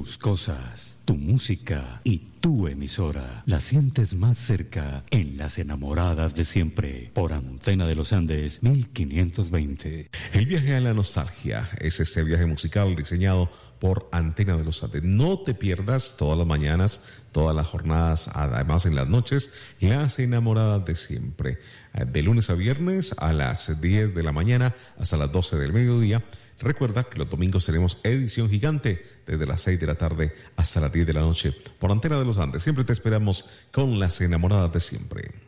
tus cosas, tu música y tu emisora. La sientes más cerca en Las Enamoradas de Siempre, por Antena de los Andes 1520. El viaje a la nostalgia es este viaje musical diseñado por Antena de los Andes. No te pierdas todas las mañanas, todas las jornadas, además en las noches, Las Enamoradas de Siempre. De lunes a viernes a las 10 de la mañana hasta las 12 del mediodía. Recuerda que los domingos tenemos edición gigante desde las 6 de la tarde hasta las 10 de la noche por Antena de los Andes. Siempre te esperamos con Las Enamoradas de Siempre.